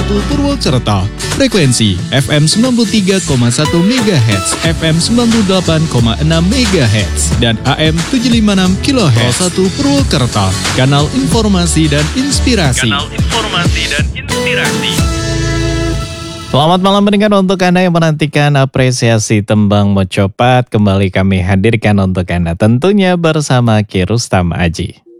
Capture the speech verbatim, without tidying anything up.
satu Purwokerto. Frekuensi F M sembilan puluh tiga koma satu megahertz, F M sembilan puluh delapan koma enam megahertz, dan A M tujuh ratus lima puluh enam kilohertz. satu Purwokerto, kanal informasi dan inspirasi. Kanal informasi dan inspirasi. Selamat malam pendengar, untuk Anda yang menantikan apresiasi tembang Mocopat, kembali kami hadirkan untuk Anda tentunya bersama Ki Rustam Aji.